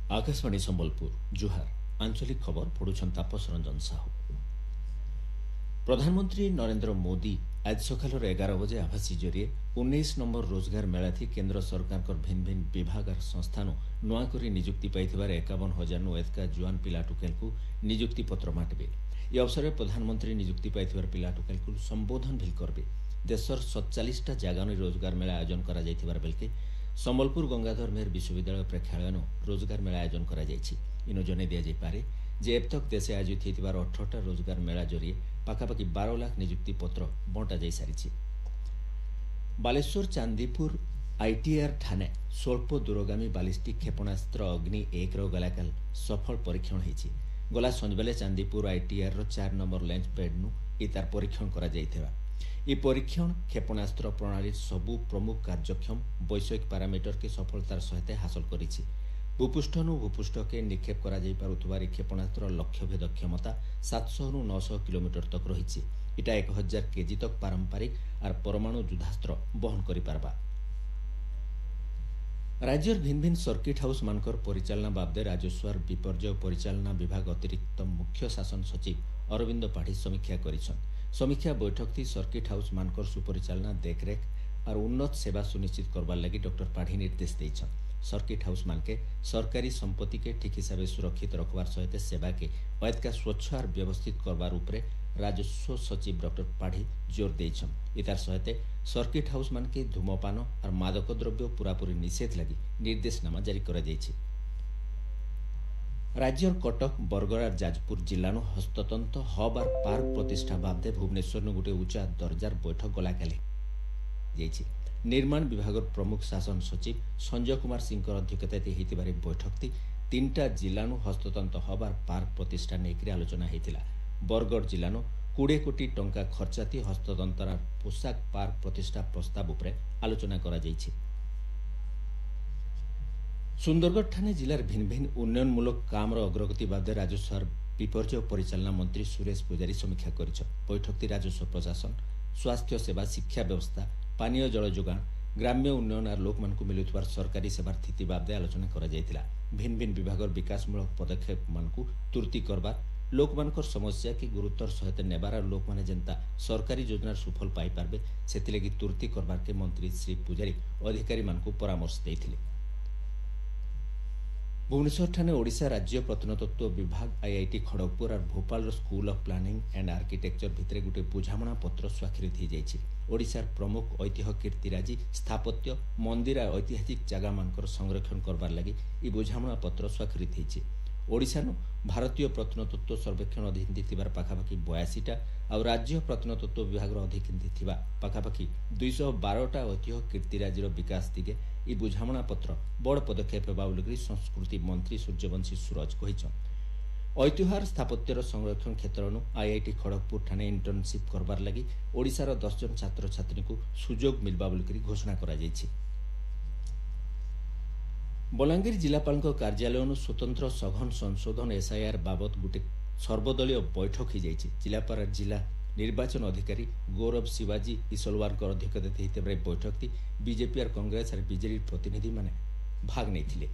आकाशवाणी संबलपुर जुहार आंचलिक खबर पढ़ुछन तापस रंजन साहू। प्रधानमंत्री नरेंद्र मोदी आज सकाल 11 बजे आभासी जरिए 19 नंबर रोजगार मेला थी केंद्र सरकार भिन्न भिन्न विभाग और संस्थान नुआकरी निजुक्ति पाई 51,000 नु एतका जुआन पिला टुकेल को निजुक्ति पत्र बांटबे। यह अवसर में प्रधानमंत्री निजुक्ति पाई पिला टुकेल को संबोधन भी करबे। देशर 47टा जगह रोजगार मेला आयोजन करा जायथिबार बेलके संबलपुर गंगाधर मेहर विश्वविद्यालय प्रेक्षालय रोजगार मेला आयोजन करा जायछि। इनो जने दिया जाय पारे जे अब तक देशे आयोजित होइतिबार 18टा रोजगार मेला जरिए पाखापाखि 12 लाख निजुक्ति पत्र बंटा जाय सारिछि। बालेश्वर चांदीपुर आईटीआर ठाणे स्वल्प दूरगामी बालिस्टिक क्षेपणास्त्र अग्नि 1 रो गलाकाल सफल परीक्षण होइछि। गला संजबेले चांदीपुर आईटीआर रो 4 नंबर लॉन्च पैड नु इतार परीक्षण करा जायथिबा। ये परीक्षण क्षेपणास्त्र प्रणाली सबु प्रमुख कार्यक्षम वैषयिक पैरामीटर के सफलतार सहित हासिल करिछि। भूपृष्ठनु भूपृष्ठ के निक्षेप करा जाई पारुथबार क्षेपणास्त्र लक्ष्यभेद क्षमता 700 नु 900 किलोमीटर तक रहिछि। इटा 1000 केजी तक पारंपरिक और परमाणु युद्धास्त्र बहन करि पारबा। राज्यर भिन्न भिन्न सर्किट हाउस मानकर परिचालना बाबदे राजस्व विपर्यय परिचालना विभाग अतिरिक्त मुख्य शासन सचिव अरविंद पाढ़ी समीक्षा करिछन। समीक्षा बैठक थी सर्किट हाउस मानकर सुपरिचालना देखरेख और उन्नत सेवा सुनिश्चित करबार लगी डॉक्टर पाढ़ी निर्देश देइछन। सर्किट हाउस मानके सरकारी संपत्ति के ठीक हिसाब से सुरक्षित रखबार सहित सेवा के अयतका स्वच्छ और व्यवस्थित करबार उपरे राजस्व सचिव डॉक्टर पाढ़ी जोर देइछन। इतार सहित सर्किट हाउस मानके धूमपान और मादक द्रव्य पूरापूरी निषेध लगी निर्देशनामा जारी करा जायछि। राज्यर कटक बरगड़ और जाजपुर जिल्ला हस्ततंत हब और पार्क प्रतिष्ठा बाबदे भुवनेश्वर गोटे उच्चा दर्जार बैठक गलाकाले जायछि। निर्माण विभाग प्रमुख शासन सचिव संजय कुमार सिंह अध्यक्षतारे होइतिबार बैठक थी 3टा जिल्ला हस्ततंत हब और पार्क प्रतिष्ठा नेकरी आलोचना होइतिला। बरगड़ जिल्ला 20 कोटी टंका खर्चाती हस्ततंत और पोशाक पार्क प्रतिष्ठा प्रस्ताव उपरे आलोचना करा जायछि। सुंदरगढ़ ठाणे जिलार भिन्न भिन्न उन्नयनमूलक काम अग्रगति बाबदे राजस्व विपर्यय परिचालना मंत्री सुरेश पुजारी समीक्षा करिछ। बैठक राजस्व प्रशासन स्वास्थ्य सेवा शिक्षा व्यवस्था पानीय जल जोगाण ग्राम्य उन्नयन और लोक मानकु मिलुथबार सरकारी सेवार स्थिति बाबदे आलोचना करा जायतिला। भिन्न भिन्न विभाग विकासमूलक पदक्षेप मानकु तुर्ती करबार लोक मानकर समस्या की गुरुत्वर सहित नेबार लोक माने जनता सरकारी योजनार सुफल पाई पारबे सेतिलगी तुर्ती करबार के मंत्री श्री पुजारी अधिकारी मानकु परामर्श देइथिले। भुवनेश्वर ठाणे ओडिशा राज्य प्रत्नतत्व विभाग आईआईटी खड़गपुर और Bhopal school of planning and architecture भितरे गोटे बुझामणा पत्र स्वाक्षरित हो जाइछि। ओडिशार प्रमुख ऐतिह्य कीर्तिराजी स्थापत्य मंदिर और ऐतिहासिक जगह मानकर संरक्षण करबार लगी ई बुझामणा पत्र स्वाक्षरित होइछि। ओडिशा भारतीय प्रत्नतत्व सर्वेक्षण अधीन थिबार पाखापाखि 82टा और राज्य प्रत्नतत्व विभाग अधीन थिबा पाखापाखि 212टा ऐतिह्य कीर्तिराजीर विकास दिगे ई बुझामणा पत्र बड़ पदक्षेप हेबा बोली संस्कृति मंत्री सूर्यवंशी सूरज कहिछन। ऐतिह्य स्थापत्यर संरक्षण क्षेत्र आईआईटी खड़गपुर ठाणे इंटर्नशिप करबार लगी ओडिशार 10 जन छात्र छात्री को सुजोग मिलबा बोली घोषणा करा जायछि। बलांगीर जिलापाल कार्यालय स्वतंत्र सघन संशोधन एसआईआर बाबत गोटे सर्वदलीय बैठक हो जाइछि। जिलापाल जिला निर्वाचन अधिकारी गौरव शिवाजी इसलवार अध्यक्षता होइतिबार बैठक थी बीजेपी और कांग्रेस और बीजेडी प्रतिनिधि माने भाग नैथिले।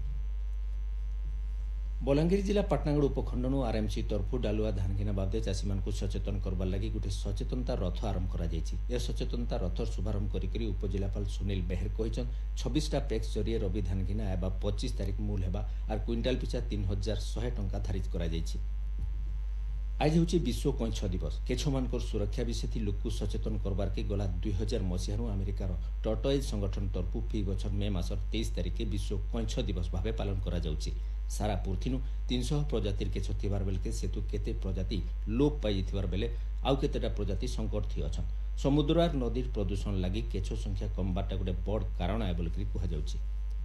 बलांगीर जिला पाटनागढ़ उपखंड आरएमसी तरफु डालुआ धानगिना बाबदे चाषी मानकु सचेतन करबार लगी गोटे सचेतनता रथ आरंभ करा जायछि। यह सचेतनता रथर शुभारंभ करिकरी उपजिलापाल सुनील बेहर कहिछन 26टा पैक्स जरिए रवि धानगिना एबा 25 तारिख मूल हेबा और क्विंटाल पिछा 3100 टंका धारित करा जायछि। आज होछि विश्व कइंछ दिवस। केछ मानकर सुरक्षा विषय लोक सचेतन करबार के गला 2000 मसीहार अमेरिकार टर्टोइज संगठन तरफु फी बछर मे मासर 23 तारिख विश्व कइंछ दिवस भावे पालन करा जाउछि। सारा पृथ्वी 300 प्रजातिर केछ थिबार बेलके सेतु केते प्रजाति लोप पाई थिबार बेले आउ केतेटा प्रजाति संकट थी अछन। समुद्र और नदीर प्रदूषण लागि केछ संख्या कम बाटा गोटे बड़ कारण आय बोली कहा जाउछि।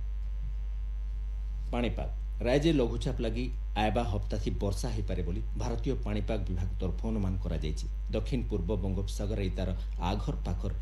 पाणीपाग राज्य लघुचाप लगी आयबा हप्ता थी वर्षा हो पारे बोली भारतीय पाणीपाग विभाग तरफ अनुमान करा जायछि। दक्षिण पूर्व बंगोपसागर इतार आघर पाखर